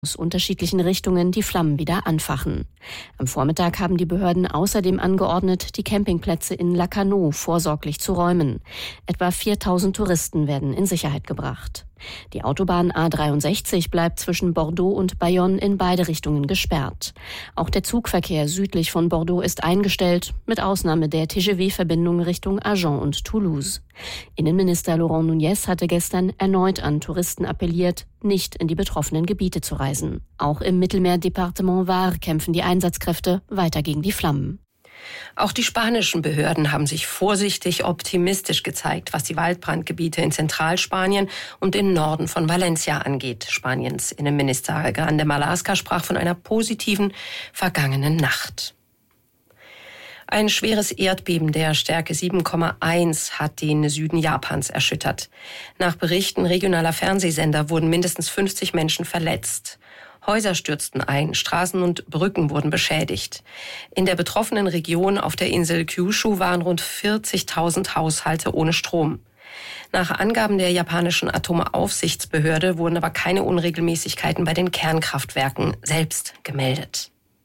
aus unterschiedlichen Richtungen die Flammen wieder anfachen. Am Vormittag haben die Behörden außerdem angeordnet, die Campingplätze in Lacanau vorsorglich zu räumen. Etwa 4.000 Touristen werden in Sicherheit gebracht. Die Autobahn A63 bleibt zwischen Bordeaux und Bayonne in beide Richtungen gesperrt. Auch der Zugverkehr südlich von Bordeaux ist eingestellt, mit Ausnahme der TGV-Verbindung Richtung Agen und Toulouse. Innenminister Laurent Nunez hatte gestern erneut an Touristen appelliert, nicht in die betroffenen Gebiete zu reisen. Auch im Mittelmeerdepartement Var kämpfen die Einsatzkräfte weiter gegen die Flammen. Auch die spanischen Behörden haben sich vorsichtig optimistisch gezeigt, was die Waldbrandgebiete in Zentralspanien und im Norden von Valencia angeht. Spaniens Innenminister Grande Marlaska sprach von einer positiven vergangenen Nacht. Ein schweres Erdbeben der Stärke 7,1 hat den Süden Japans erschüttert. Nach Berichten regionaler Fernsehsender wurden mindestens 50 Menschen verletzt. Häuser stürzten ein, Straßen und Brücken wurden beschädigt. In der betroffenen Region auf der Insel Kyushu waren rund 40.000 Haushalte ohne Strom. Nach Angaben der japanischen Atomaufsichtsbehörde wurden aber keine Unregelmäßigkeiten bei den Kernkraftwerken selbst gemeldet.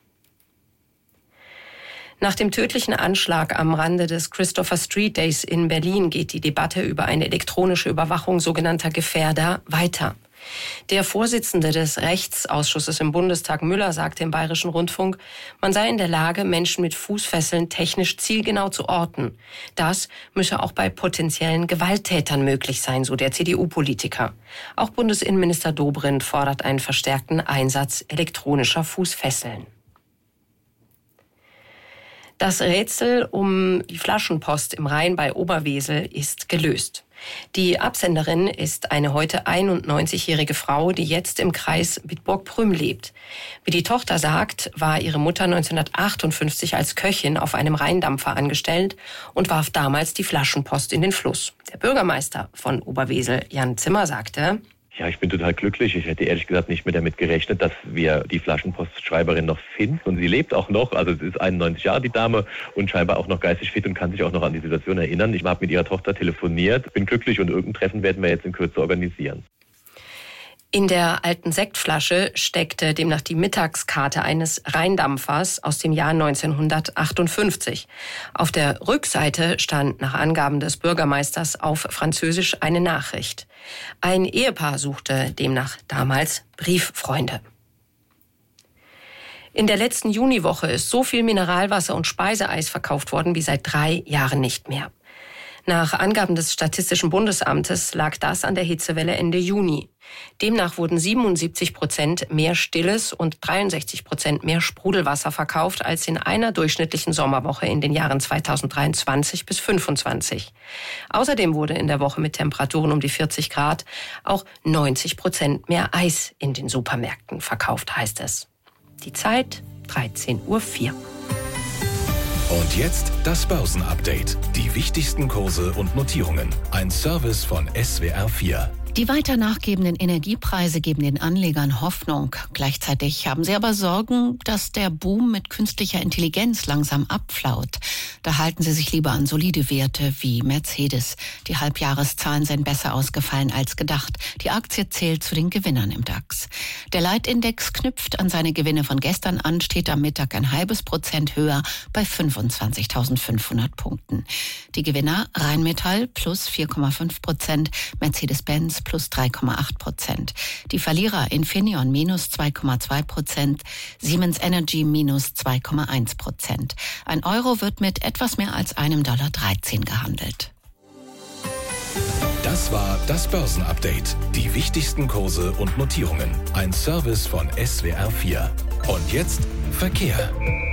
Nach dem tödlichen Anschlag am Rande des Christopher Street Days in Berlin geht die Debatte über eine elektronische Überwachung sogenannter Gefährder weiter. Der Vorsitzende des Rechtsausschusses im Bundestag, Müller, sagte im Bayerischen Rundfunk, man sei in der Lage, Menschen mit Fußfesseln technisch zielgenau zu orten. Das müsse auch bei potenziellen Gewalttätern möglich sein, so der CDU-Politiker. Auch Bundesinnenminister Dobrindt fordert einen verstärkten Einsatz elektronischer Fußfesseln. Das Rätsel um die Flaschenpost im Rhein bei Oberwesel ist gelöst. Die Absenderin ist eine heute 91-jährige Frau, die jetzt im Kreis Bitburg-Prüm lebt. Wie die Tochter sagt, war ihre Mutter 1958 als Köchin auf einem Rheindampfer angestellt und warf damals die Flaschenpost in den Fluss. Der Bürgermeister von Oberwesel, Jan Zimmer, sagte: Ja, ich bin total glücklich. Ich hätte ehrlich gesagt nicht mehr damit gerechnet, dass wir die Flaschenpostschreiberin noch finden. Und sie lebt auch noch, also es ist 91 Jahre die Dame und scheinbar auch noch geistig fit und kann sich auch noch an die Situation erinnern. Ich habe mit ihrer Tochter telefoniert, bin glücklich und irgendein Treffen werden wir jetzt in Kürze organisieren. In der alten Sektflasche steckte demnach die Mittagskarte eines Rheindampfers aus dem Jahr 1958. Auf der Rückseite stand nach Angaben des Bürgermeisters auf Französisch eine Nachricht. Ein Ehepaar suchte demnach damals Brieffreunde. In der letzten Juniwoche ist so viel Mineralwasser und Speiseeis verkauft worden wie seit 3 Jahren nicht mehr. Nach Angaben des Statistischen Bundesamtes lag das an der Hitzewelle Ende Juni. Demnach wurden 77% mehr stilles und 63% mehr Sprudelwasser verkauft als in einer durchschnittlichen Sommerwoche in den Jahren 2023 bis 2025. Außerdem wurde in der Woche mit Temperaturen um die 40 Grad auch 90% mehr Eis in den Supermärkten verkauft, heißt es. Die Zeit 13:04 Uhr. Und jetzt das Börsenupdate. Die wichtigsten Kurse und Notierungen. Ein Service von SWR4. Die weiter nachgebenden Energiepreise geben den Anlegern Hoffnung. Gleichzeitig haben sie aber Sorgen, dass der Boom mit künstlicher Intelligenz langsam abflaut. Da halten sie sich lieber an solide Werte wie Mercedes. Die Halbjahreszahlen sind besser ausgefallen als gedacht. Die Aktie zählt zu den Gewinnern im DAX. Der Leitindex knüpft an seine Gewinne von gestern an, steht am Mittag 0,5% höher bei 25.500 Punkten. Die Gewinner Rheinmetall plus 4,5%, Mercedes-Benz plus 3,8%. Die Verlierer Infineon minus 2,2%, Siemens Energy minus 2,1%. Ein Euro wird mit etwas mehr als $1,13 gehandelt. Das war das Börsenupdate. Die wichtigsten Kurse und Notierungen. Ein Service von SWR4. Und jetzt Verkehr.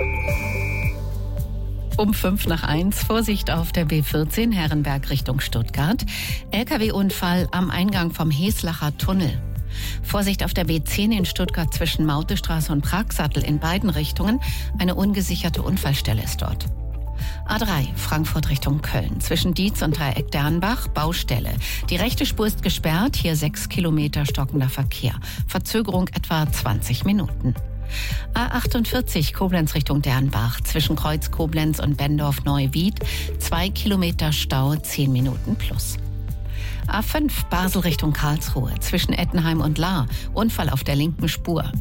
Um 1:05, Vorsicht auf der B14 Herrenberg Richtung Stuttgart. LKW-Unfall am Eingang vom Heslacher Tunnel. Vorsicht auf der B10 in Stuttgart zwischen Mautestraße und Pragsattel in beiden Richtungen. Eine ungesicherte Unfallstelle ist dort. A3 Frankfurt Richtung Köln. Zwischen Dietz und Dreieck Dernbach Baustelle. Die rechte Spur ist gesperrt. Hier 6 Kilometer stockender Verkehr. Verzögerung etwa 20 Minuten. A48 Koblenz Richtung Dernbach. Zwischen Kreuz Koblenz und Bendorf Neuwied 2 Kilometer Stau, 10 Minuten plus. A5 Basel Richtung Karlsruhe zwischen Ettenheim und Lahr. Unfall auf der linken Spur.